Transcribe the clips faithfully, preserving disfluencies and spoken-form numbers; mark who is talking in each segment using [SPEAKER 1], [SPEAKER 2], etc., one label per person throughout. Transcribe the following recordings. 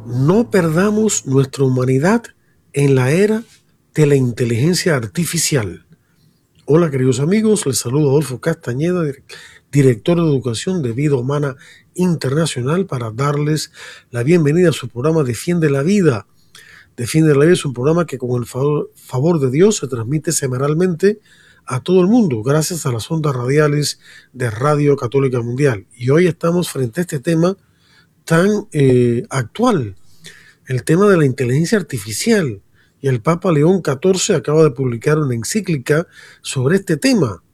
[SPEAKER 1] No perdamos nuestra humanidad en la era de la inteligencia artificial. Hola queridos amigos, les saludo Adolfo Castañeda, director de Educación de Vida Humana Internacional, para darles la bienvenida a su programa Defiende la Vida. Defiende la Vida es un programa que con el favor, favor de Dios se transmite semanalmente a todo el mundo gracias a las ondas radiales de Radio Católica Mundial. Y hoy estamos frente a este tema tan eh, actual, el tema de la inteligencia artificial. Y el Papa León catorce acaba de publicar una encíclica sobre este tema.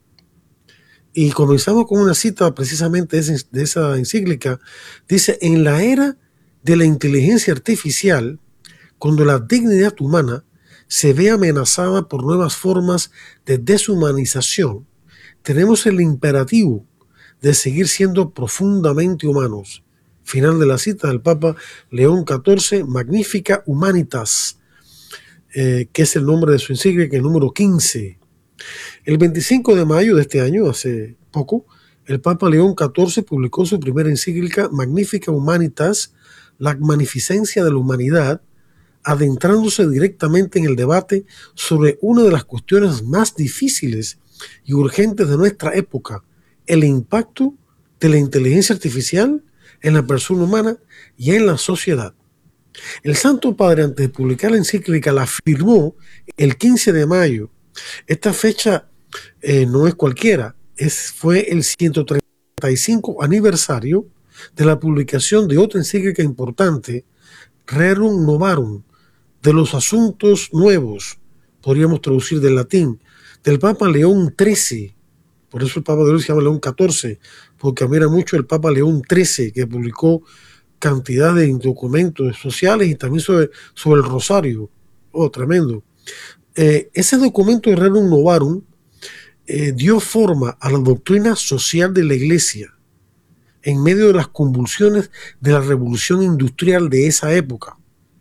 [SPEAKER 1] Y comenzamos con una cita precisamente de esa encíclica. Dice: en la era de la inteligencia artificial, cuando la dignidad humana se ve amenazada por nuevas formas de deshumanización, tenemos el imperativo de seguir siendo profundamente humanos. Final de la cita del Papa León catorce, Magnificat Humanitas, eh, que es el nombre de su encíclica, el número quince. El veinticinco de mayo de este año, hace poco, el Papa León catorce publicó su primera encíclica, Magnificat Humanitas, la magnificencia de la humanidad, adentrándose directamente en el debate sobre una de las cuestiones más difíciles y urgentes de nuestra época: el impacto de la inteligencia artificial en la persona humana y en la sociedad. El Santo Padre, antes de publicar la encíclica, la firmó el quince de mayo. Esta fecha eh, no es cualquiera, es, fue el ciento treinta y cinco aniversario de la publicación de otra encíclica importante, Rerum Novarum, de los asuntos nuevos, podríamos traducir del latín, del Papa León trece. Por eso el Papa de hoy se llama León catorce, porque admira mucho el Papa León trece, que publicó cantidad de documentos sociales y también sobre, sobre el rosario. Oh, tremendo. Eh, ese documento de Rerum Novarum eh, dio forma a la doctrina social de la Iglesia en medio de las convulsiones de la revolución industrial de esa época.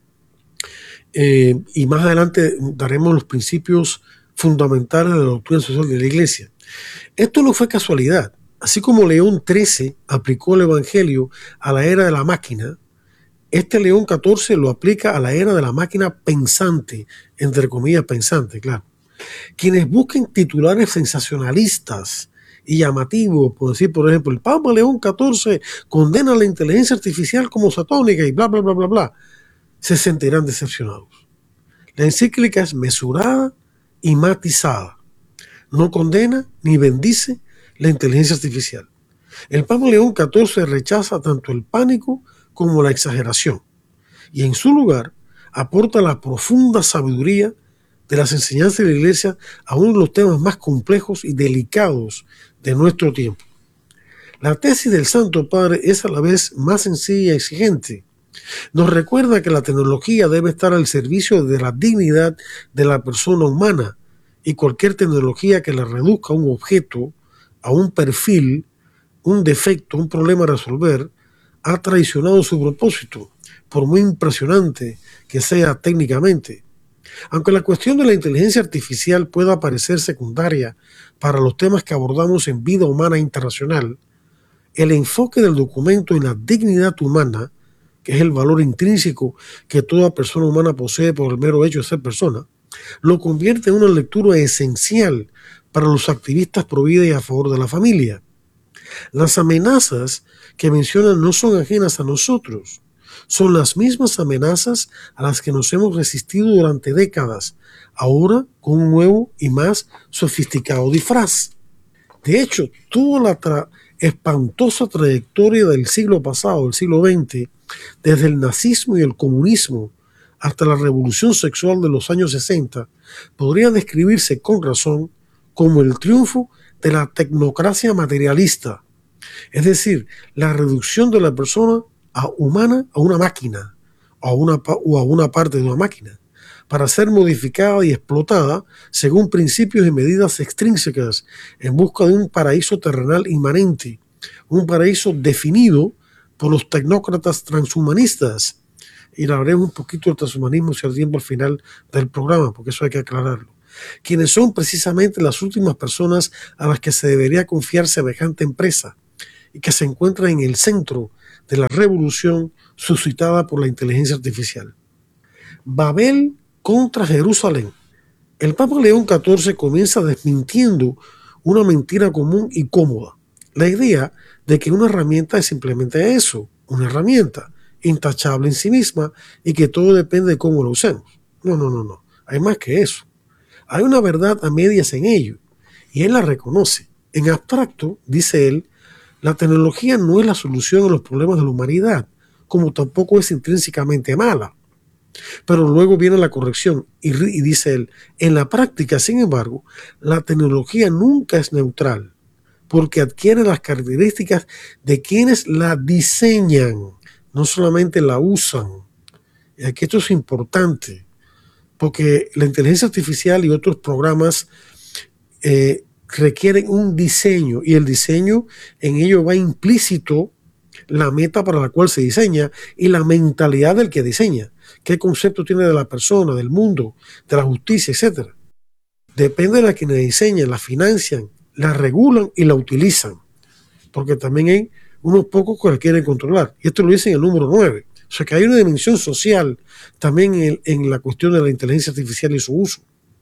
[SPEAKER 1] Eh, y más adelante daremos los principios fundamentales de la doctrina social de la Iglesia. Esto no fue casualidad. Así como León trece aplicó el Evangelio a la era de la máquina, este León catorce lo aplica a la era de la máquina pensante, entre comillas pensante, claro. Quienes busquen titulares sensacionalistas y llamativos, por decir, por ejemplo, el Papa León catorce condena la inteligencia artificial como satánica y bla, bla, bla, bla, bla, se sentirán decepcionados. La encíclica es mesurada y matizada. No condena ni bendice la inteligencia artificial. El Papa León catorce rechaza tanto el pánico como la exageración, y en su lugar aporta la profunda sabiduría de las enseñanzas de la Iglesia a uno de los temas más complejos y delicados de nuestro tiempo. La tesis del Santo Padre es a la vez más sencilla y exigente. Nos recuerda que la tecnología debe estar al servicio de la dignidad de la persona humana, y cualquier tecnología que la reduzca a un objeto, a un perfil, un defecto, un problema a resolver, ha traicionado su propósito, por muy impresionante que sea técnicamente. Aunque la cuestión de la inteligencia artificial pueda parecer secundaria para los temas que abordamos en Vida Humana Internacional, el enfoque del documento en la dignidad humana, que es el valor intrínseco que toda persona humana posee por el mero hecho de ser persona, lo convierte en una lectura esencial para los activistas pro vida y a favor de la familia. Las amenazas que mencionan no son ajenas a nosotros, son las mismas amenazas a las que nos hemos resistido durante décadas, ahora con un nuevo y más sofisticado disfraz. De hecho, toda la tra- espantosa trayectoria del siglo pasado, del siglo veinte, desde el nazismo y el comunismo hasta la revolución sexual de los años sesenta, podría describirse con razón como el triunfo de la tecnocracia materialista, es decir, la reducción de la persona a humana a una máquina a una, o a una parte de una máquina, para ser modificada y explotada según principios y medidas extrínsecas en busca de un paraíso terrenal inmanente, un paraíso definido por los tecnócratas transhumanistas. Y hablaremos un poquito del transhumanismo si hay tiempo al final del programa, porque eso hay que aclararlo. Quienes son precisamente las últimas personas a las que se debería confiar semejante empresa y que se encuentran en el centro de la revolución suscitada por la inteligencia artificial. Babel contra Jerusalén. El Papa León catorce comienza desmintiendo una mentira común y cómoda, la idea de que una herramienta es simplemente eso, una herramienta intachable en sí misma y que todo depende de cómo lo usemos. No, no, no, no. Hay más que eso. Hay una verdad a medias en ello y él la reconoce. En abstracto, dice él, la tecnología no es la solución a los problemas de la humanidad, como tampoco es intrínsecamente mala. Pero luego viene la corrección y, y dice él, en la práctica, sin embargo, la tecnología nunca es neutral, porque adquiere las características de quienes la diseñan, no solamente la usan. Y aquí esto es importante, porque la inteligencia artificial y otros programas eh, requieren un diseño, y el diseño en ello va implícito la meta para la cual se diseña y la mentalidad del que diseña. ¿Qué concepto tiene de la persona, del mundo, de la justicia, etcétera? Depende de la quienes diseñan, la financian, la regulan y la utilizan. Porque también hay unos pocos que la quieren controlar. Y esto lo dice en el número nueve. O sea que hay una dimensión social también en, en la cuestión de la inteligencia artificial y su uso.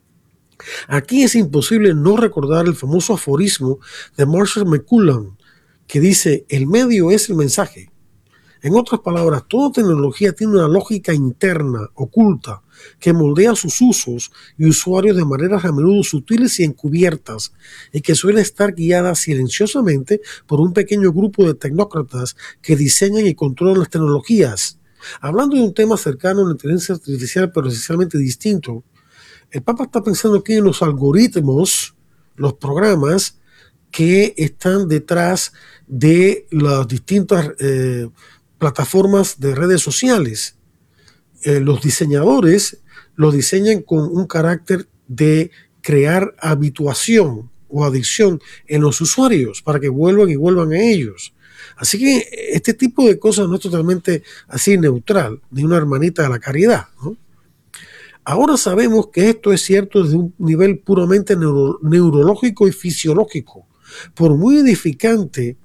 [SPEAKER 1] Aquí es imposible no recordar el famoso aforismo de Marshall McLuhan, que dice, el medio es el mensaje. En otras palabras, toda tecnología tiene una lógica interna, oculta, que moldea sus usos y usuarios de maneras a menudo sutiles y encubiertas, y que suele estar guiada silenciosamente por un pequeño grupo de tecnócratas que diseñan y controlan las tecnologías. Hablando de un tema cercano a la inteligencia artificial, pero esencialmente distinto, el Papa está pensando aquí en los algoritmos, los programas que están detrás de las distintas eh, plataformas de redes sociales. Eh, los diseñadores los diseñan con un carácter de crear habituación o adicción en los usuarios para que vuelvan y vuelvan a ellos. Así que este tipo de cosas no es totalmente así neutral, ni una hermanita de la caridad, ¿no? Ahora sabemos que esto es cierto desde un nivel puramente neuro, neurológico y fisiológico. Por muy edificante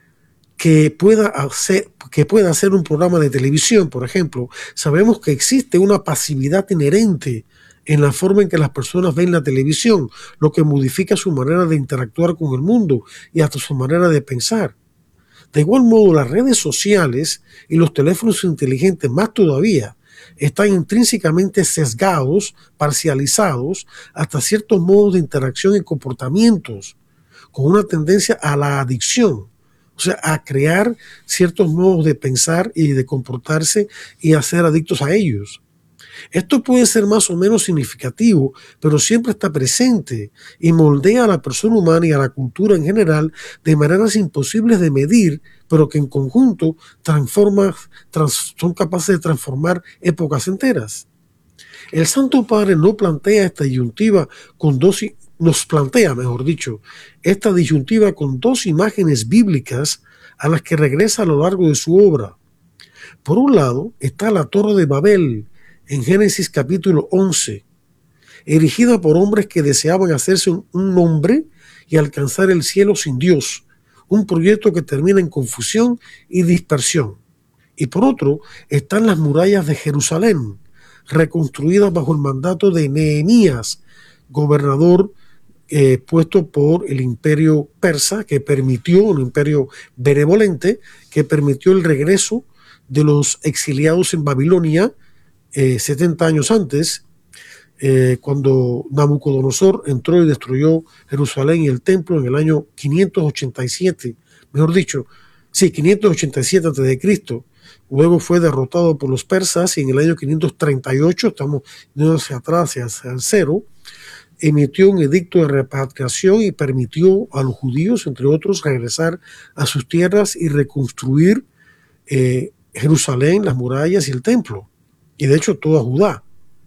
[SPEAKER 1] que pueda hacer, que pueda hacer un programa de televisión, por ejemplo, sabemos que existe una pasividad inherente en la forma en que las personas ven la televisión, lo que modifica su manera de interactuar con el mundo y hasta su manera de pensar. De igual modo, las redes sociales y los teléfonos inteligentes, más todavía, están intrínsecamente sesgados, parcializados, hasta ciertos modos de interacción y comportamientos, con una tendencia a la adicción. O sea, a crear ciertos modos de pensar y de comportarse y a ser adictos a ellos. Esto puede ser más o menos significativo, pero siempre está presente y moldea a la persona humana y a la cultura en general de maneras imposibles de medir, pero que en conjunto transforma, trans, son capaces de transformar épocas enteras. El Santo Padre no plantea esta disyuntiva con dos, nos plantea, mejor dicho, esta disyuntiva con dos imágenes bíblicas a las que regresa a lo largo de su obra. Por un lado está la Torre de Babel, en Génesis capítulo once, erigida por hombres que deseaban hacerse un, un nombre y alcanzar el cielo sin Dios, un proyecto que termina en confusión y dispersión. Y por otro, están las murallas de Jerusalén, reconstruidas bajo el mandato de Nehemías, gobernador eh, puesto por el imperio persa, que permitió, un imperio benevolente, que permitió el regreso de los exiliados en Babilonia, Eh, setenta años antes, eh, cuando Nabucodonosor entró y destruyó Jerusalén y el templo en el año quinientos ochenta y siete, mejor dicho, sí, quinientos ochenta y siete antes de Cristo. Luego fue derrotado por los persas y en el año quinientos treinta y ocho, estamos yendo hacia atrás, hacia el cero, emitió un edicto de repatriación y permitió a los judíos, entre otros, regresar a sus tierras y reconstruir eh, Jerusalén, las murallas y el templo. Y de hecho toda Judá.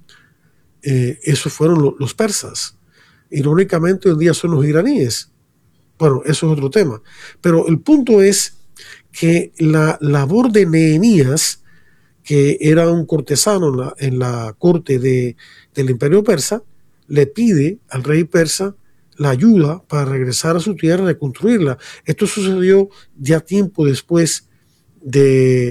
[SPEAKER 1] Eh, esos fueron lo, los persas. Irónicamente hoy en día son los iraníes. Bueno, eso es otro tema. Pero el punto es que la labor de Nehemías, que era un cortesano en la, en la corte de, del imperio persa, le pide al rey persa la ayuda para regresar a su tierra y reconstruirla. Esto sucedió ya tiempo después de